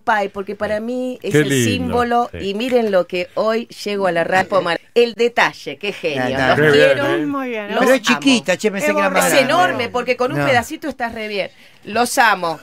pie, porque para mí es Qué el lindo, símbolo, sí. y miren lo que hoy llego a la radio. El detalle, qué genio. Ya, Los qué quiero. bien, Muy bien. Los Pero es amo. chiquita, che, pensé que era más Es grande. enorme, porque con un No. pedacito estás re bien. Los amo.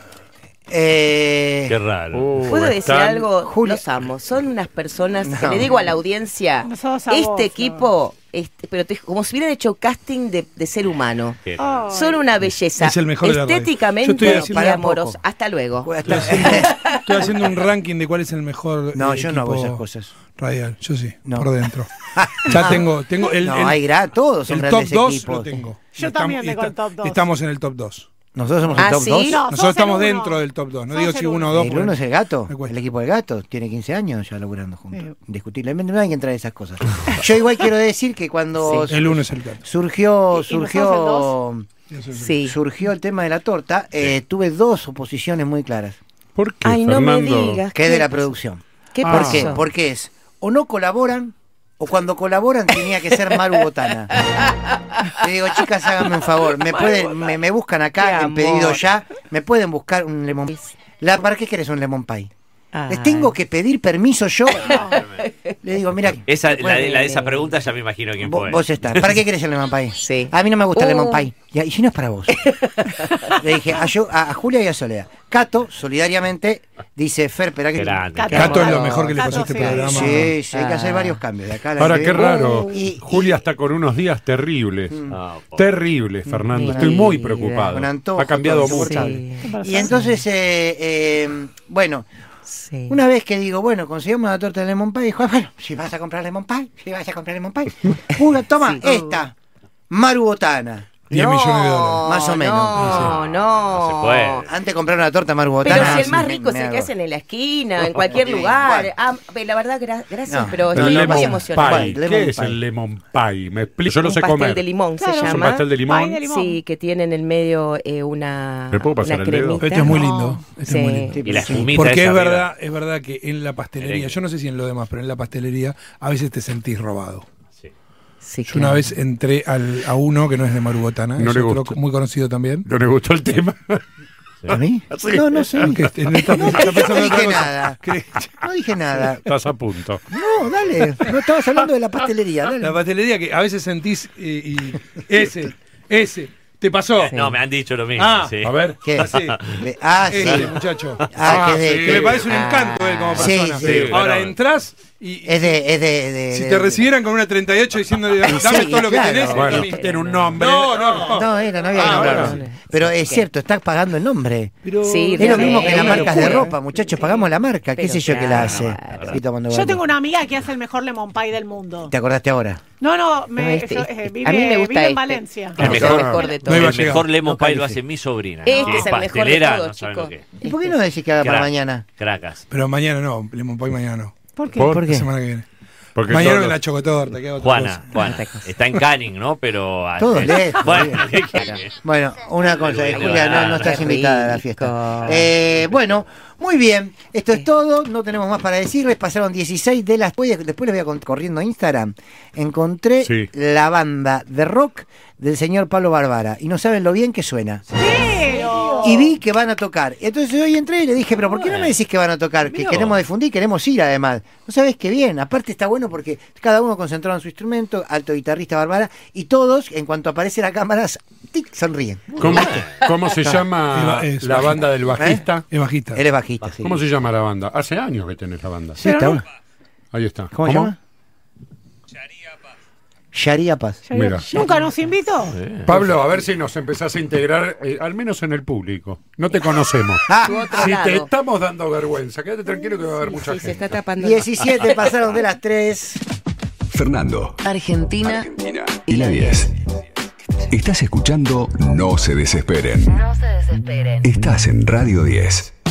Qué raro. ¿Puedo decir están- algo? Julia. Los amo. Son unas personas, No. le digo a la audiencia, Nosotros a este vos, equipo, pero como si huvieran hecho casting de ser humano. Qué Oh. Son una belleza. Es el mejor de la radio. Estéticamente Yo estoy haciendo y de a amoroso. poco. Hasta luego. Estoy haciendo un ranking de cuál es el mejor No, yo no hago equipo esas cosas. radial. Yo sí, No. por dentro. Ya tengo el, No, hay todos son el top grandes 2 equipos. lo tengo. Yo Estamos- también tengo el top 2. Estamos en el top 2. Nosotros somos el ¿Ah, top sí? 2. No, sos Nosotros estamos el uno. dentro del top 2. No Sos digo el si uno. 1 o 2. El uno es el gato, me cuesta. el equipo del gato. Tiene 15 años ya laburando juntos. Sí. Indiscutiblemente no hay que entrar en esas cosas. Yo igual quiero decir que cuando El 1 es el gato. surgió ¿Y nosotros Sí. surgió el tema de la torta, tuve dos oposiciones muy claras, ¿Por qué, Ay, no me Fernando? digas. que es de la producción. ¿Qué Ah. ¿Por pasó? qué? Porque es o no colaboran o cuando colaboran tenía que ser Maru Botana. Le digo, chicas, háganme un favor, me buscan acá Qué en pedido amor. ya, me pueden buscar un lemon pie. ¿Para qué querés un lemon pie? Ay. Les tengo que pedir permiso yo. Le digo, mira, La de esa pregunta ya me imagino quién fue. vos estás. ¿Para qué querés el lemon pie? Sí. A mí no me gusta el lemon pie. Y si no es para vos. Le dije a Julia y a Soledad. Cato, solidariamente, dice, Fer, espera que... Grande. Cato es lo mejor que le Cato, pasó a este sí. programa. Sí, sí, hay que hacer varios cambios. De acá a la Ahora, que qué viene. raro. Y- Julia está con unos días terribles. Ah, po. Terribles, Fernando. Sí. Estoy muy preocupado. Con antojo, Ha cambiado todo mucho. insoportable. Y entonces, bueno, Sí. una vez que digo, bueno, conseguimos una torta de lemon pie, dijo, bueno, si vas a comprar lemon pie, toma Sí. esta, Maru Botana. 10 millones de dólares. Más o menos. No, No se puede. Antes de comprar una torta Maru Botana. Pero si el más me- rico es me el que hago. hacen en la esquina, en cualquier Bien, lugar. bueno. Ah, la verdad, gracias, No, pero El estoy muy lemon emocionada. pie. Lemon ¿Qué es pie. el lemon pie? Me explico. Yo lo Un sé pastel comer. de limón Claro. se Es ¿Es un llama. pastel de limón? Pie de limón. Sí, que tiene en el medio una, ¿Me puedo pasar una el dedo? cremita. Este es muy No. lindo. Este Sí. es muy lindo. Y la Sí. espumita Porque esa es verdad que en la pastelería, Merengue. yo no sé si en lo demás, pero en la pastelería a veces te sentís robado. Sí. Sí, Yo una vez entré a uno que no es de Maru Botana, No es le otro gustó. muy conocido también. ¿No le gustó el tema? ¿A mí? Sí. No, no sé. Que está No pensando en otra dije cosa. nada. No dije nada. Estás a punto. No, dale. No estabas hablando de la pastelería. Dale. La pastelería que a veces sentís y ese, te pasó. No, me han dicho lo mismo. Ah, sí. a ver. ¿Qué? Así. Sí. Este muchacho. Ah, que es de- que le parece un encanto él como Sí, persona. sí. Ahora Pero- entras y Es de. si te recibieran con una 38 diciéndole dame Sí, todo lo que claro. tenés, Bueno, y- tiene un nombre. No. No, no había que nombrarlo. bueno. Pero es cierto, estás pagando el nombre. Pero Sí, Es lo mismo que las una marcas de locura. ropa, muchachos. Pagamos la marca. ¿Qué Pero sé yo que la hace? claro. Estoy tomando Yo agua. tengo una amiga que hace el mejor lemon pie del mundo. ¿Te acordaste ahora? No, No, vive, a mí me gusta vive en este. Valencia. El Es mejor- el mejor de No todos. iba a El llegar. mejor lemon No pie lo califica. hace mi sobrina. Este que es el mejor de pastelera, todos, no saben chicos. lo que es. ¿Y por qué no decís que va para Crack. mañana? Cracas. Pero mañana no, Lemon Pie mañana no. ¿Por qué? ¿Por ¿Por La qué? semana que viene. Porque Mañana todos en la los- chocotorta, que hago otra cosa. Juana. Está en Canning, ¿no? Pero. Todos lejos. Bueno, ¿qué quiere? Bueno, una cosa, Bueno, Julia, no estás qué invitada a la rico. fiesta. Bueno, muy bien, esto es todo, no tenemos más para decirles, pasaron 16 de las... Después les voy a corriendo a Instagram, encontré Sí. la banda de rock del señor Pablo Barbara, y no saben lo bien que suena. Y vi que van a tocar. Entonces hoy entré y le dije, pero ¿por qué no me decís que van a tocar? Que Mirá. queremos difundir, queremos ir además. No sabés qué bien. Aparte está bueno porque cada uno concentrado en su instrumento, alto guitarrista Barbara, y todos, en cuanto aparece la cámara, tic, sonríen. ¿Cómo se llama Es la bajista. banda del bajista? Es bajista. Él es bajista, sí. ¿Cómo se llama la banda? Hace años que tenés la banda. Sí, está bueno. Ahí está. ¿Cómo se llama? Sharia Paz. Mira. ¿Nunca nos invitó? Pablo, a ver si nos empezás a integrar, al menos en el público. No te conocemos. Tu otro Si te lado. estamos dando vergüenza, quédate tranquilo que va a haber mucha Sí, se gente. está tapando. 17 pasaron de las 3. Fernando Argentina. y la 10. Estás escuchando No se desesperen. No se desesperen. Estás en Radio 10.